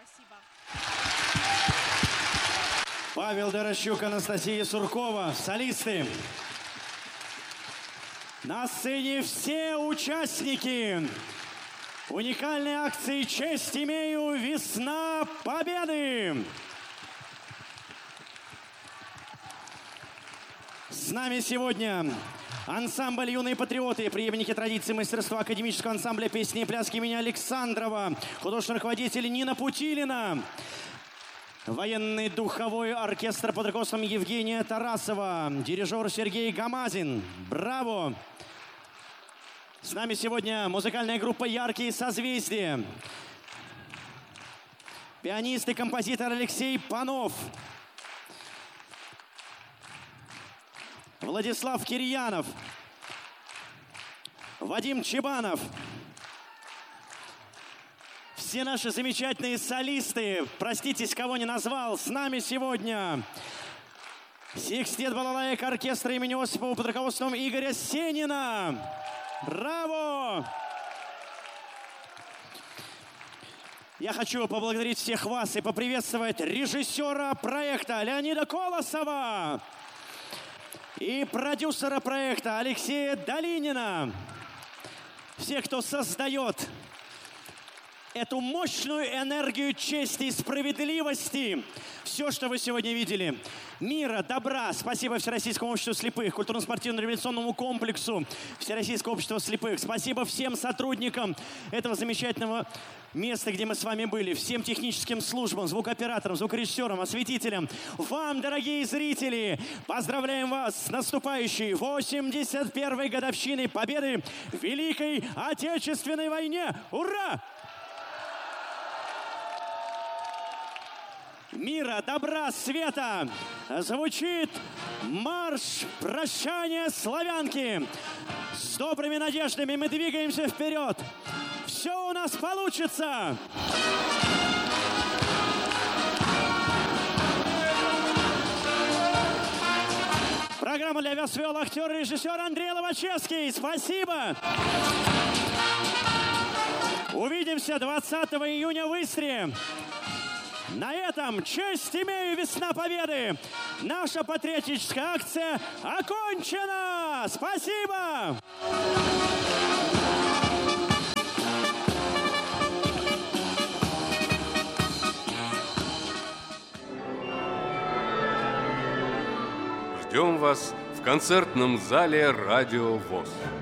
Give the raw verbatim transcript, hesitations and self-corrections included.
Спасибо. Павел Дорощук, Анастасия Суркова, солисты. На сцене все участники уникальной акции «Честь имею! Весна Победы». С нами сегодня ансамбль «Юные патриоты», преемники традиции мастерства академического ансамбля песни и пляски имени Александрова, художественный руководитель Нина Путилина, военный духовой оркестр под руководством Евгения Тарасова, дирижер Сергей Гамазин. Браво! С нами сегодня музыкальная группа «Яркие созвездия», пианист и композитор Алексей Панов, Владислав Кирьянов, Вадим Чебанов. Все наши замечательные солисты, проститесь, кого не назвал, с нами сегодня секстет балалаек оркестра имени Осипова под руководством Игоря Сенина. Браво! Я хочу поблагодарить всех вас и поприветствовать режиссера проекта Леонида Колосова и продюсера проекта Алексея Долинина. Всех, кто создает эту мощную энергию чести и справедливости. Все, что вы сегодня видели. Мира, добра. Спасибо Всероссийскому обществу слепых, культурно-спортивно-революционному комплексу Всероссийского общества слепых. Спасибо всем сотрудникам этого замечательного места, где мы с вами были. Всем техническим службам, звукооператорам, звукорежиссерам, осветителям. Вам, дорогие зрители, поздравляем вас с наступающей восемьдесят первой годовщиной победы в Великой Отечественной войне. Ура! Мира, добра, света! Звучит марш прощания славянки. С добрыми надеждами мы двигаемся вперед. Все у нас получится! Программу для вас вел актер и режиссер Андрей Лобачевский. Спасибо! Увидимся двадцатого июня в Истре. На этом «Честь имею! Весна Победы!» Наша патриотическая акция окончена! Спасибо! Ждем вас в концертном зале «Радио ВОС».